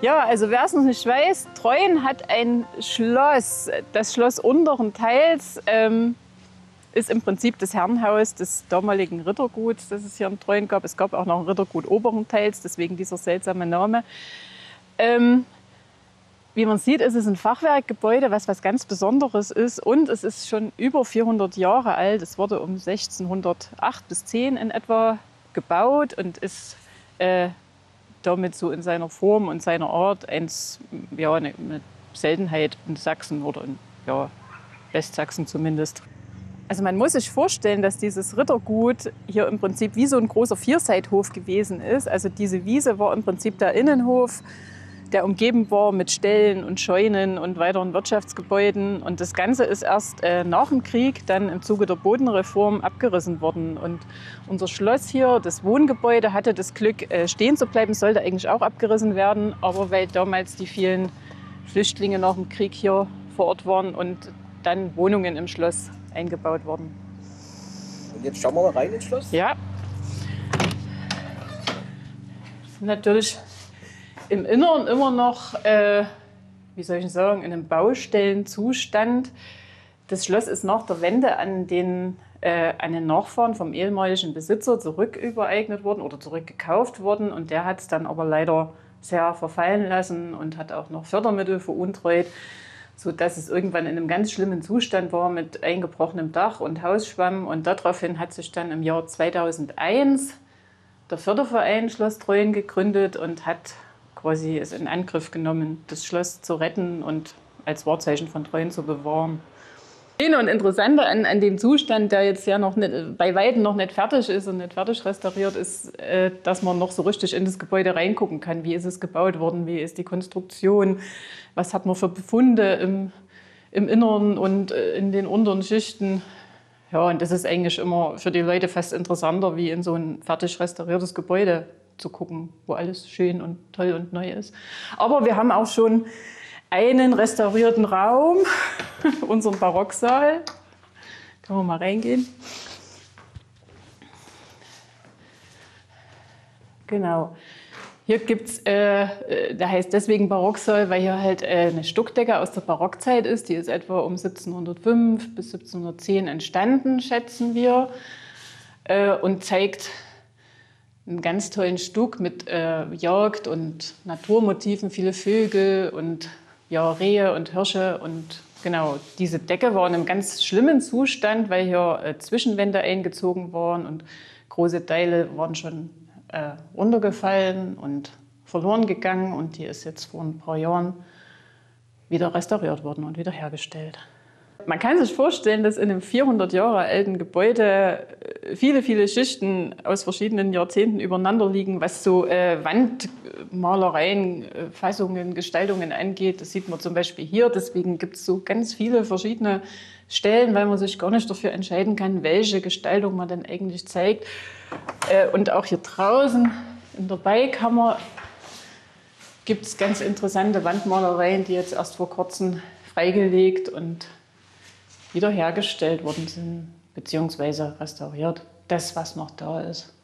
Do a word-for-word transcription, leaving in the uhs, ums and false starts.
Ja, also wer es noch nicht weiß, Treuen hat ein Schloss. Das Schloss unteren Teils ähm, ist im Prinzip das Herrenhaus des damaligen Ritterguts, das es hier in Treuen gab. Es gab auch noch ein Rittergut oberen Teils, deswegen dieser seltsame Name. Ähm, wie man sieht, ist es ein Fachwerkgebäude, was was ganz Besonderes ist. Und es ist schon über vierhundert Jahre alt. Es wurde um sechzehnhundertacht bis zehn in etwa gebaut und ist äh, damit so in seiner Form und seiner Art eins, ja, eine, eine Seltenheit in Sachsen oder in ja, Westsachsen zumindest. Also man muss sich vorstellen, dass dieses Rittergut hier im Prinzip wie so ein großer Vierseithof gewesen ist. Also diese Wiese war im Prinzip der Innenhof, der umgeben war mit Ställen und Scheunen und weiteren Wirtschaftsgebäuden. Und das Ganze ist erst äh, nach dem Krieg dann im Zuge der Bodenreform abgerissen worden. Und unser Schloss hier, das Wohngebäude, hatte das Glück, äh, stehen zu bleiben, sollte eigentlich auch abgerissen werden. Aber weil damals die vielen Flüchtlinge nach dem Krieg hier vor Ort waren und dann Wohnungen im Schloss eingebaut wurden. Und jetzt schauen wir mal rein ins Schloss. Ja. Natürlich im Inneren immer noch, äh, wie soll ich sagen, in einem Baustellenzustand. Das Schloss ist nach der Wende an den, äh, an den Nachfahren vom ehemaligen Besitzer zurückübereignet worden oder zurückgekauft worden. Und der hat es dann aber leider sehr verfallen lassen und hat auch noch Fördermittel veruntreut, sodass es irgendwann in einem ganz schlimmen Zustand war mit eingebrochenem Dach und Hausschwamm. Und daraufhin hat sich dann im Jahr zweitausendeins der Förderverein Schloss Treuen gegründet und hat quasi es in Angriff genommen, das Schloss zu retten und als Wahrzeichen von Treuen zu bewahren. Und Interessante an, an dem Zustand, der jetzt ja noch nicht, bei Weitem noch nicht fertig ist und nicht fertig restauriert ist, äh, dass man noch so richtig in das Gebäude reingucken kann. Wie ist es gebaut worden? Wie ist die Konstruktion? Was hat man für Befunde im, im Inneren und äh, in den unteren Schichten? Ja, und das ist eigentlich immer für die Leute fast interessanter, wie in so ein fertig restauriertes Gebäude zu gucken, wo alles schön und toll und neu ist. Aber wir haben auch schon einen restaurierten Raum, unseren Barocksaal. Können wir mal reingehen? Genau. Hier gibt es, äh, der heißt deswegen Barocksaal, weil hier halt äh, eine Stuckdecke aus der Barockzeit ist. Die ist etwa um siebzehnhundertfünf bis siebzehnhundertzehn entstanden, schätzen wir, äh, und zeigt einen ganz tollen Stuck mit äh, Jagd- und Naturmotiven, viele Vögel und ja, Rehe und Hirsche. Und genau, diese Decke war in einem ganz schlimmen Zustand, weil hier äh, Zwischenwände eingezogen waren und große Teile waren schon äh, runtergefallen und verloren gegangen. Und die ist jetzt vor ein paar Jahren wieder restauriert worden und wiederhergestellt. Man kann sich vorstellen, dass in einem vierhundert Jahre alten Gebäude viele, viele Schichten aus verschiedenen Jahrzehnten übereinander liegen, was so äh, Wandmalereien, äh, Fassungen, Gestaltungen angeht. Das sieht man zum Beispiel hier. Deswegen gibt es so ganz viele verschiedene Stellen, weil man sich gar nicht dafür entscheiden kann, welche Gestaltung man denn eigentlich zeigt. Äh, und auch hier draußen in der Beikammer gibt es ganz interessante Wandmalereien, die jetzt erst vor kurzem freigelegt und wiederhergestellt worden sind, beziehungsweise restauriert. Das, was noch da ist.